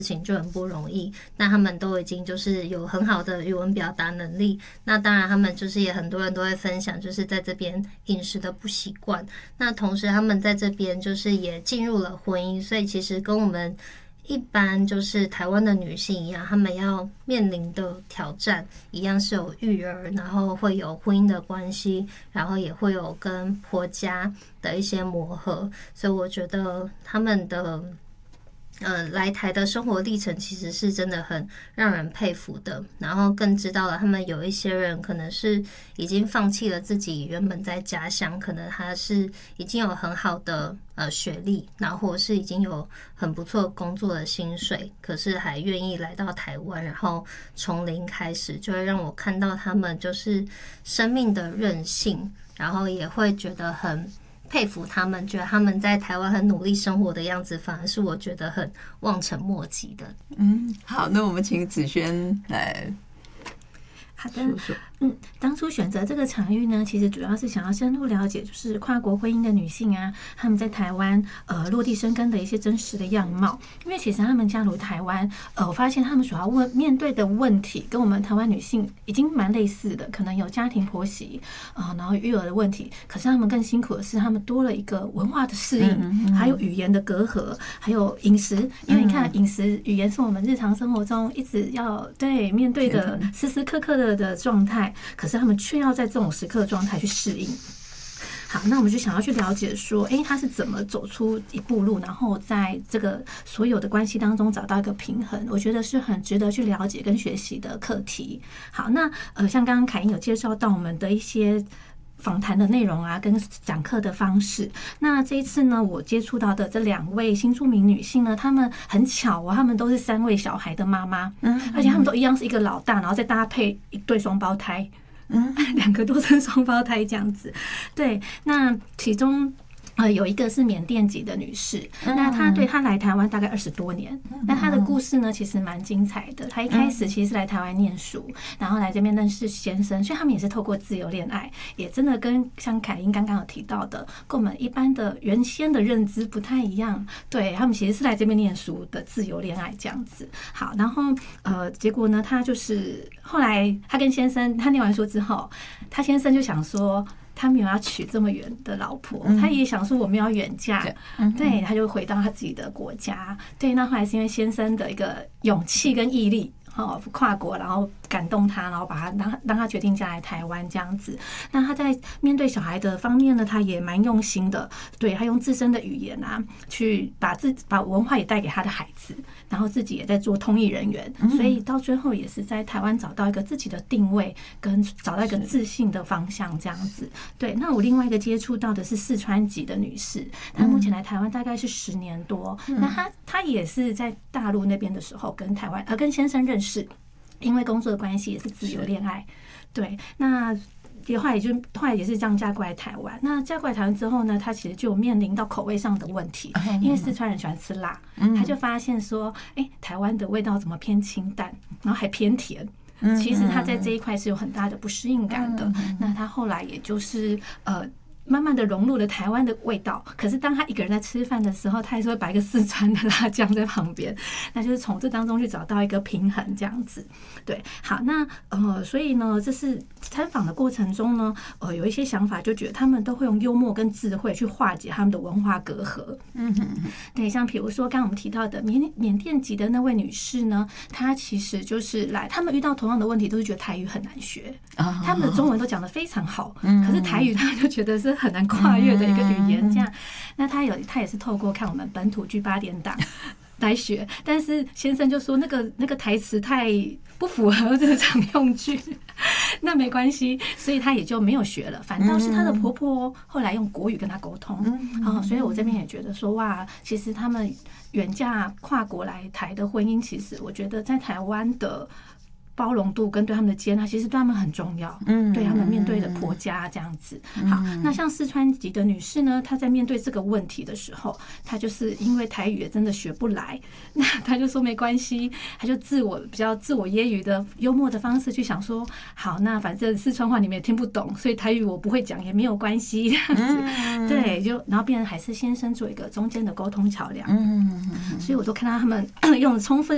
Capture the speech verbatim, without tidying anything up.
情就很不容易，那他们都已经就是有很好的语文表达能力。那当然他们就是也很多人都会分享就是在这边饮食的不习惯，那同时他们在这边就是也进入了婚姻，所以其实跟我们一般就是台湾的女性一样，她们要面临的挑战一样，是有育儿，然后会有婚姻的关系，然后也会有跟婆家的一些磨合，所以我觉得他们的呃，来台的生活历程其实是真的很让人佩服的，然后更知道了他们有一些人可能是已经放弃了自己原本在家乡，可能他是已经有很好的呃学历，然后或者是已经有很不错工作的薪水，可是还愿意来到台湾，然后从零开始，就会让我看到他们就是生命的韧性，然后也会觉得很佩服他们，觉得他们在台湾很努力生活的样子，反而是我觉得很望尘莫及的。 嗯，好，那我们请子萱来。 好的，嗯，当初选择这个场域呢，其实主要是想要深入了解，就是跨国婚姻的女性啊，她们在台湾呃落地生根的一些真实的样貌。因为其实她们加入台湾，呃，我发现她们所要问面对的问题，跟我们台湾女性已经蛮类似的，可能有家庭婆媳啊、呃，然后育儿的问题。可是她们更辛苦的是，她们多了一个文化的适应，嗯嗯还有语言的隔阂，还有饮食。因为你看，饮食语言是我们日常生活中一直要对面对的时时刻刻的的状态，可是他们却要在这种时刻的状态去适应。好，那我们就想要去了解说，哎，他是怎么走出一步路，然后在这个所有的关系当中找到一个平衡，我觉得是很值得去了解跟学习的课题。好，那呃，像刚刚凯英有介绍到我们的一些访谈的内容啊，跟讲课的方式。那这一次呢，我接触到的这两位新住民女性呢，她们很巧哦，她们都是三位小孩的妈妈，嗯，而且她们都一样是一个老大，然后再搭配一对双胞胎，嗯，两个都是双胞胎这样子。对，那其中呃，有一个是缅甸籍的女士，那她对她来台湾大概二十多年，那她的故事呢其实蛮精彩的。她一开始其实是来台湾念书，然后来这边认识先生，所以他们也是透过自由恋爱，也真的跟像凯英刚刚有提到的，跟我们一般的原先的认知不太一样。对，他们其实是来这边念书的自由恋爱这样子。好，然后呃，结果呢，她就是后来她跟先生，她念完书之后，她先生就想说，他没有要娶这么远的老婆，他也想说我们要远嫁，对，他就回到他自己的国家。对，那后来是因为先生的一个勇气跟毅力，哦，跨国，然后感动他，然后把他让让他决定嫁来台湾这样子。那他在面对小孩的方面呢，他也蛮用心的，对，他用自身的语言啊，去把自把文化也带给他的孩子，然后自己也在做通译人员，所以到最后也是在台湾找到一个自己的定位，跟找到一个自信的方向这样子。对，那我另外一个接触到的是四川籍的女士，她目前来台湾大概是十年多，那她她也是在大陆那边的时候跟台湾呃跟先生认识。因为工作的关系也是自由恋爱，对，那后来也就后来也是这样嫁过来台湾。那嫁过来台湾之后呢，他其实就面临到口味上的问题，因为四川人喜欢吃辣，他就发现说，哎，台湾的味道怎么偏清淡，然后还偏甜。其实他在这一块是有很大的不适应感的。那他后来也就是呃。慢慢的融入了台湾的味道，可是当他一个人在吃饭的时候，他还是会摆一个四川的辣酱在旁边，那就是从这当中去找到一个平衡这样子。对，好，那呃，所以呢，这是参访的过程中呢，呃，有一些想法，就觉得他们都会用幽默跟智慧去化解他们的文化隔阂。嗯哼，对，像比如说刚刚我们提到的缅缅甸籍的那位女士呢，她其实就是来，他们遇到同样的问题，都是觉得台语很难学，他们的中文都讲得非常好，可是台语他就觉得是很难跨越的一个语言，这样。那他有他也是透过看我们本土剧八点档来学，但是先生就说那个那个台词太不符合这个常用句，那没关系，所以他也就没有学了。反倒是他的婆婆后来用国语跟他沟通，啊，所以我这边也觉得说，哇，其实他们远嫁跨国来台的婚姻，其实我觉得在台湾的包容度跟对他们的接纳，其实对他们很重要。嗯，对他们面对的婆家这样子。好，那像四川籍的女士呢，她在面对这个问题的时候，她就是因为台语也真的学不来，那她就说没关系，她就自我比较自我揶揄的幽默的方式去想说，好，那反正四川话你们也听不懂，所以台语我不会讲也没有关系这样子。对，就然后变成还是先生做一个中间的沟通桥梁。嗯，所以我都看到他们用充分